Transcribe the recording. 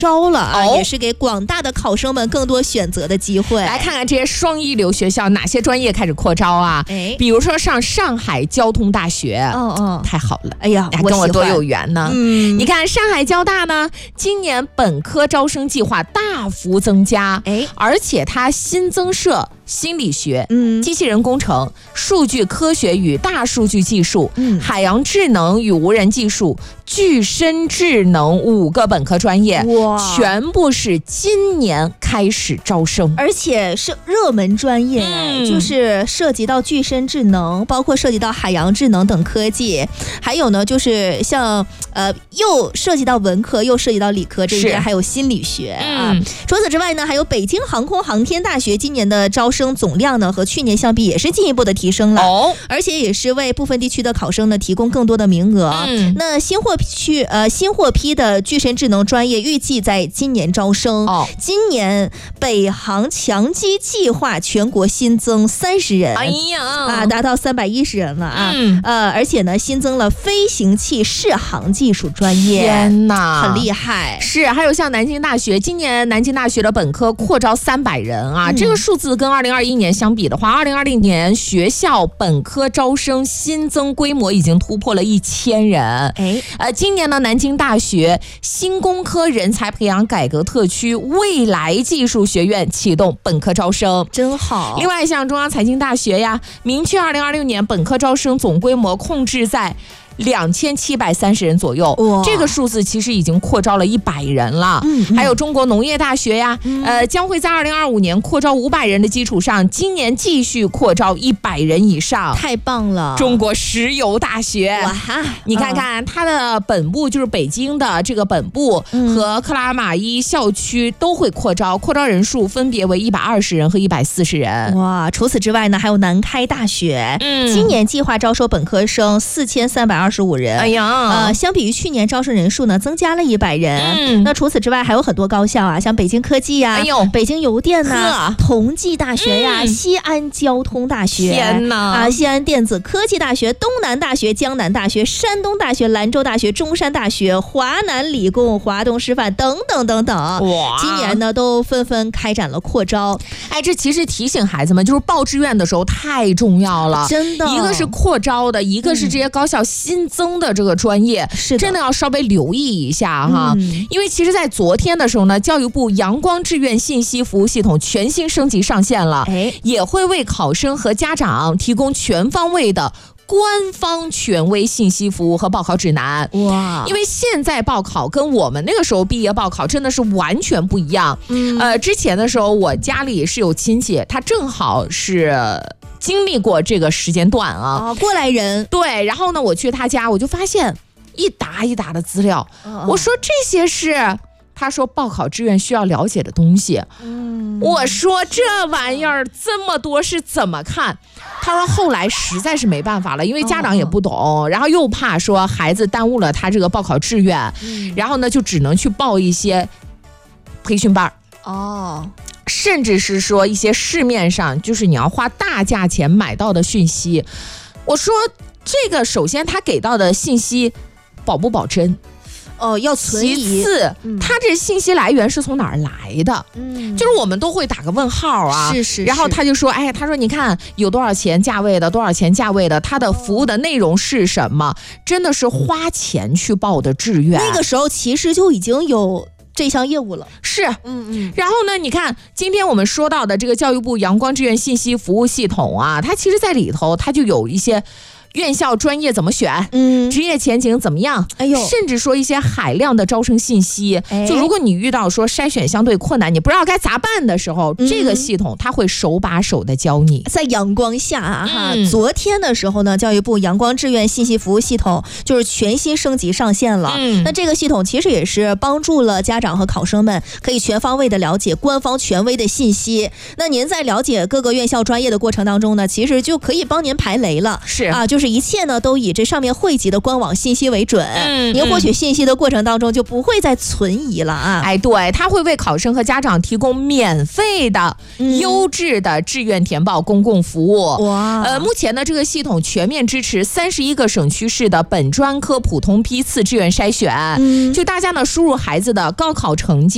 招了啊，也是给广大的考生们更多选择的机会。 来看看这些双一流学校哪些专业开始扩招啊？比如说上上海交通大学，太好了， 哎呀， 跟我多有缘呢。你看上海交大呢，今年本科招生计划大幅增加，而且它新增设心理学、机器人工程、数据科学与大数据技术、海洋智能与无人技术、具身智能5个本科专业，全部是今年开始招生， 而且是热门专业，就是涉及到具身智能，包括涉及到海洋智能等科技，还有呢就是像又涉及到文科又涉及到理科这边，还有心理学啊。除此之外呢，还有北京航空航天大学今年的招生总量呢和去年相比也是进一步的提升了，而且也是为部分地区的考生呢提供更多的名额。那新获批的具身智能专业预计在今年招生。今年北航强基计划全国新增30人，达到310人了啊。而且呢新增了飞行器适航技术专业， 天哪， 很厉害。 是，还有像南京大学，今年南京大学的本科扩招300人啊，这个数字跟2021年相比的话，2020年学校本科招生新增规模已经突破了1000人。今年呢，南京大学新工科人才培养改革特区未来技术学院启动本科招生， 真好。 另外像中央财经大学呀，明确2026年本科招生总规模控制在2730人左右，这个数字其实已经扩招了100人了。还有中国农业大学呀，将会在2025年扩招500人的基础上，今年继续扩招100人以上， 太棒了。 中国石油大学，你看看它的本部就是北京的这个本部和克拉玛依校区都会扩招人数分别为120人和140人。 哇，除此之外呢，还有南开大学，今年计划招收本科生4325人。 哎呀， 相比于去年招生人数呢，增加了100人。那除此之外还有很多高校啊，像北京科技呀，北京邮电呐，同济大学呀，西安交通大学， 天哪西安电子科技大学、东南大学、江南大学、山东大学、兰州大学、中山大学、华南理工、华东师范等等等等，今年呢都纷纷开展了扩招。 这其实提醒孩子们，就是报志愿的时候太重要了， 真的。 一个是扩招的，一个是这些高校新增的这个专业，真的要稍微留意一下哈。因为其实在昨天的时候呢，教育部阳光志愿信息服务系统全新升级上线了，也会为考生和家长提供全方位的官方权威信息服务和报考指南。因为现在报考跟我们那个时候毕业报考真的是完全不一样。之前的时候我家里是有亲戚，他正好是经历过这个时间段啊， 过来人。 对，然后呢我去他家，我就发现一沓一沓的资料，我说这些是他说报考志愿需要了解的东西。我说这玩意儿这么多是怎么看？他说后来实在是没办法了，因为家长也不懂，然后又怕说孩子耽误了他这个报考志愿，然后呢就只能去报一些培训班。甚至是说一些市面上就是你要花大价钱买到的讯息。我说这个首先他给到的信息保不保真？ 要存疑。 其次，他这信息来源是从哪儿来的？就是我们都会打个问号啊。 是。 然后他就说，他说你看有多少钱价位的，多少钱价位的，他的服务的内容是什么？真的是花钱去报的志愿。 那个时候其实就已经有这项业务了。 是。然后呢，你看今天我们说到的这个教育部阳光志愿信息服务系统啊，它其实在里头它就有一些院校专业怎么选，职业前景怎么样，甚至说一些海量的招生信息。就如果你遇到说筛选相对困难，你不知道该咋办的时候，这个系统它会手把手的教你。 在阳光下昨天的时候呢，教育部阳光志愿信息服务系统就是全新升级上线了。那这个系统其实也是帮助了家长和考生们可以全方位的了解官方权威的信息。那您在了解各个院校专业的过程当中呢，其实就可以帮您排雷了。就是一切呢都以这上面汇集的官网信息为准。您获取信息的过程当中就不会再存疑了啊。 对，它会为考生和家长提供免费的优质的志愿填报公共服务。目前呢这个系统全面支持31个省区市的本专科普通批次志愿筛选。就大家呢输入孩子的高考成绩